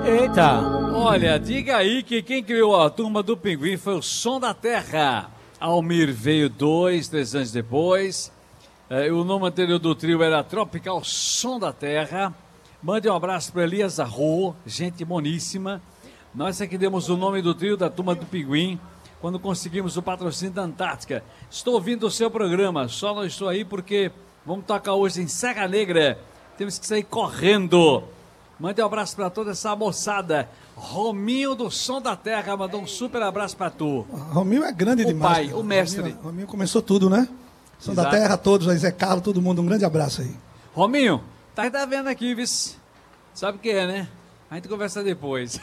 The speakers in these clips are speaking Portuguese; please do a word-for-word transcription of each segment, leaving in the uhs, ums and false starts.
Eita! Olha, diga aí que quem criou a Turma do Pinguim foi o Som da Terra. Almir veio dois, três anos depois. É, o nome anterior do trio era Tropical Som da Terra. Mande um abraço para Elias Arro, gente boníssima. Nós é que demos o nome do trio da Turma do Pinguim quando conseguimos o patrocínio da Antártica. Estou ouvindo o seu programa, só não estou aí porque vamos tocar hoje em Serra Negra. Temos que sair correndo. Mande um abraço para toda essa moçada. Rominho do Som da Terra mandou um super abraço para tu. Rominho é grande o demais. Pai, o mestre. Rominho, Rominho começou tudo, né? Som Exato. da Terra, todos, aí Zé Carlos, todo mundo, um grande abraço aí. Rominho, tá, tá vendo aqui, vice? Sabe o que é, né? A gente conversa depois.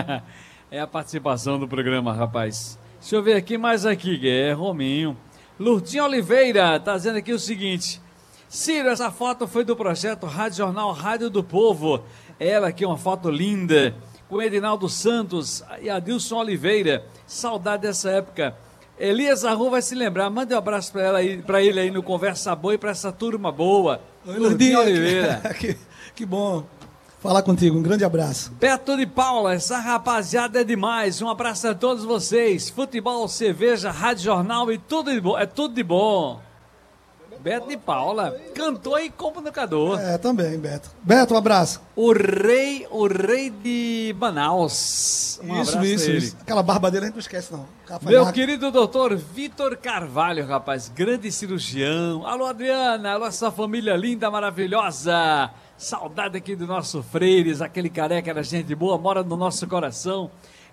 É a participação do programa, rapaz. Deixa eu ver aqui mais aqui, que é Rominho. Lourdinha Oliveira tá dizendo aqui o seguinte. Ciro, essa foto foi do projeto Rádio Jornal Rádio do Povo. Ela aqui, uma foto linda, com Edinaldo Santos e Adilson Oliveira. Saudade dessa época. Elias Arru vai se lembrar. Mande um abraço para ela aí, para ele aí no Conversa Boa e para essa turma boa. Oi, Lourdinha Oliveira. que, que bom falar contigo, um grande abraço. Beto de Paula, essa rapaziada é demais. Um abraço a todos vocês. Futebol, cerveja, rádio jornal e tudo de bom. É tudo de bom. Beto de Paula, cantor e comunicador. É, também, Beto. Beto, um abraço. O rei, o rei de Manaus. Um isso, abraço isso, a ele. isso. Aquela barba dele a gente não esquece, não. Meu querido doutor Vitor Carvalho, rapaz, grande cirurgião. Alô, Adriana, alô, essa família linda, maravilhosa. Saudade aqui do nosso Freires, aquele careca da gente boa, mora no nosso coração.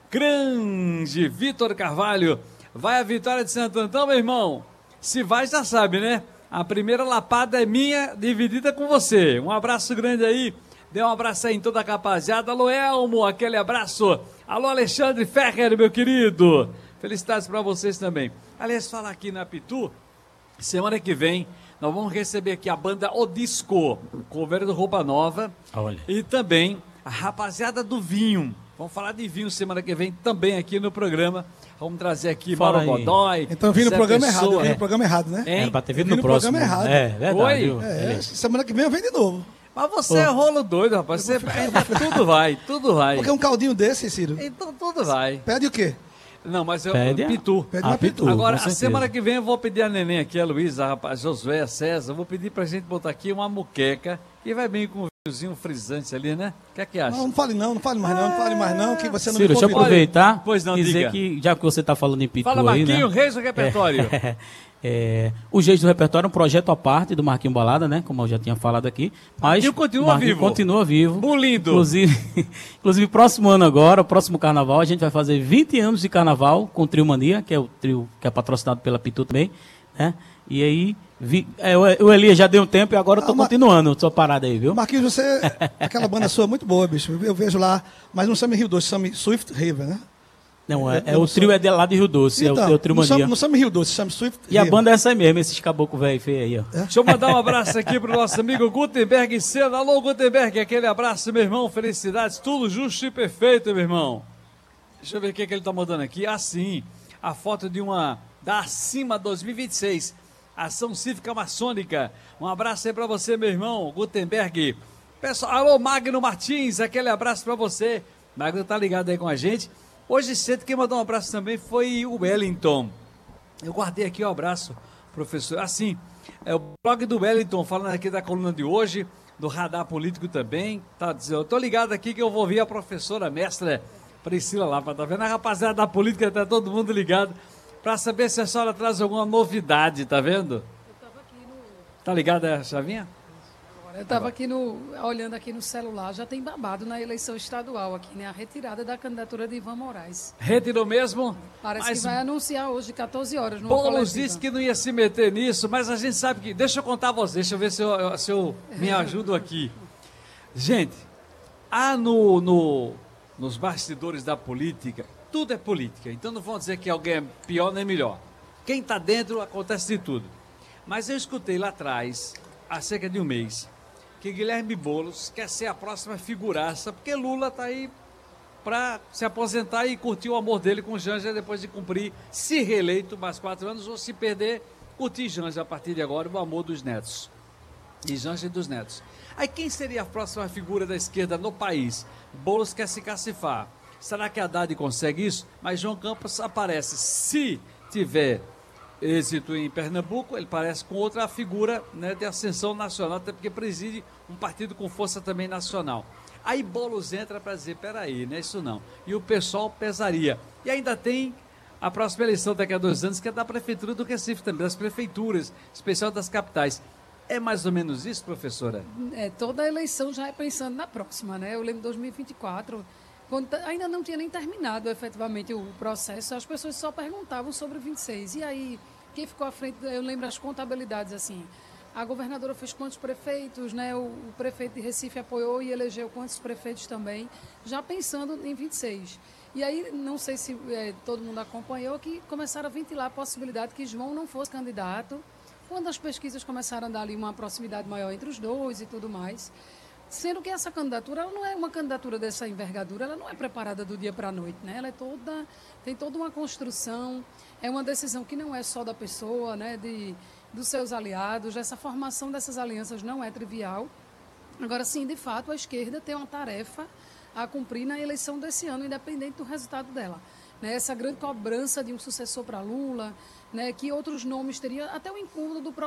Grande Vitor Carvalho. Vai a Vitória de Santo Antão, meu irmão? Se vai, já sabe, né? A primeira lapada é minha, dividida com você. Um abraço grande aí. Dê um abraço aí em toda a rapaziada. Alô, Elmo, aquele abraço. Alô, Alexandre Ferrer, meu querido. Felicidades para vocês também. Aliás, falar aqui na Pitu, semana que vem, nós vamos receber aqui a banda O Disco, cover do Roupa Nova. Olha. E também a rapaziada do Vinho. Vamos falar de vinho semana que vem também aqui no programa. Vamos trazer aqui Fala Mauro aí. Godoy. Então eu vim no Zé programa Pessoa. errado, eu vim É. no programa errado, né? Hein? Era pra ter Eu vindo vi no no próximo. programa errado. É, verdade. Oi? Viu? É, semana que vem eu venho de novo. Mas você é rolo doido, rapaz. Você, tudo vai, tudo vai. Porque um caldinho desse, Ciro, Então tudo vai. pede o quê? Não, mas eu Pede a- Pitu. Pede Ah, uma Pitu. pitu. Agora, com a certeza. semana que vem eu vou pedir a neném aqui, a Luísa, rapaz, Josué, a César, vou pedir pra gente botar aqui uma muqueca e vai bem com um vinhozinho frisante ali, né? O que é que acha? Não, não fale não, não fale mais não, não fale mais não, que você não Ciro, me deixa eu convidou. aproveitar Pois não, dizer diga. que, já que você está falando em Pitu Fala, aí, Marquinho, né? Reis do Repertório. É, é, o Jeito do Repertório é um projeto à parte do Marquinho Balada, né? Como eu já tinha falado aqui. Mas Marquinho continua Marquinho vivo. continua vivo. Bulindo. Inclusive, inclusive, próximo ano agora, próximo carnaval, a gente vai fazer vinte anos de carnaval com o Trio Mania, que é o trio que é patrocinado pela Pitu também, né? E aí, vi, é, o Elias já deu um tempo e agora eu tô Ah, mas- continuando sua parada aí, viu? Marquinhos, você, aquela banda sua é muito boa, bicho. Eu vejo lá, mas não chama Rio Doce, chama Swift River, né? Não, é, eu é não o trio sou- é de lá de Rio Doce, é, o, é o Trio não chama, Mania. não chama Rio Doce, chama Swift E a River. banda é essa aí mesmo, esses caboclos velho feio aí, ó. Deixa eu mandar um abraço aqui pro nosso amigo Gutenberg Sena. Alô, Gutenberg, aquele abraço, meu irmão. Felicidades, tudo justo e perfeito, meu irmão. Deixa eu ver o que, que ele tá mandando aqui. Ah, sim, a foto de uma da Acima dois mil e vinte e seis, Ação Cívica Maçônica. Um abraço aí pra você, meu irmão, Gutenberg. Pessoal, alô, Magno Martins, aquele abraço pra você. Magno tá ligado aí com a gente. Hoje cedo quem mandou um abraço também foi o Wellington. Eu guardei aqui o abraço, professor. Assim, é o blog do Wellington, falando aqui da coluna de hoje, do Radar Político também. Tá dizendo, eu tô ligado aqui que eu vou ouvir a professora mestra Priscila lá, tá vendo? A rapaziada da política, tá todo mundo ligado, para saber se a senhora traz alguma novidade, tá vendo? Eu tava aqui no, Tá ligada a chavinha? eu estava aqui no, olhando aqui no celular, já tem babado na eleição estadual aqui, né? A retirada da candidatura de Ivan Moraes. Retirou mesmo? Parece Mas que vai anunciar hoje, quatorze horas, no Boulos disse que não ia se meter nisso, mas a gente sabe que... Deixa eu contar a você, deixa eu ver se eu, se eu me ajudo aqui. Gente, há no, no, nos bastidores da política, tudo é política, então não vão dizer que alguém é pior nem melhor. Quem está dentro, acontece de tudo. Mas eu escutei lá atrás, há cerca de um mês, que Guilherme Boulos quer ser a próxima figuraça, porque Lula está aí para se aposentar e curtir o amor dele com Janja depois de cumprir, se reeleito, mais quatro anos, ou se perder, curtir Janja a partir de agora, o amor dos netos. E Janja dos Netos. Aí quem seria a próxima figura da esquerda no país? Boulos quer se cacifar. Será que a Haddad consegue isso? Mas João Campos aparece. Se tiver êxito em Pernambuco, ele parece com outra figura, né, de ascensão nacional, até porque preside um partido com força também nacional. Aí Boulos entra para dizer, peraí, não é isso não. E o pessoal pesaria. E ainda tem a próxima eleição daqui a dois anos, que é da Prefeitura do Recife também, das prefeituras, especial das capitais. É mais ou menos isso, professora? É, toda a eleição já é pensando na próxima, né? Eu lembro de dois mil e vinte e quatro, quando ainda não tinha nem terminado efetivamente o processo, as pessoas só perguntavam sobre o vinte e seis. E aí, quem ficou à frente, eu lembro as contabilidades assim, a governadora fez quantos prefeitos, né? O, o prefeito de Recife apoiou e elegeu quantos prefeitos também, já pensando em vinte e seis. E aí, não sei se é, todo mundo acompanhou, que começaram a ventilar a possibilidade que João não fosse candidato, quando as pesquisas começaram a dar ali uma proximidade maior entre os dois e tudo mais. Sendo que essa candidatura, ela não é uma candidatura dessa envergadura, ela não é preparada do dia para a noite, né? Ela é toda, tem toda uma construção, é uma decisão que não é só da pessoa, né? De, dos seus aliados, essa formação dessas alianças não é trivial. Agora, sim, de fato, a esquerda tem uma tarefa a cumprir na eleição desse ano, independente do resultado dela. Né? Essa grande cobrança de um sucessor para Lula, né? Que outros nomes teriam, até o incômodo do próprio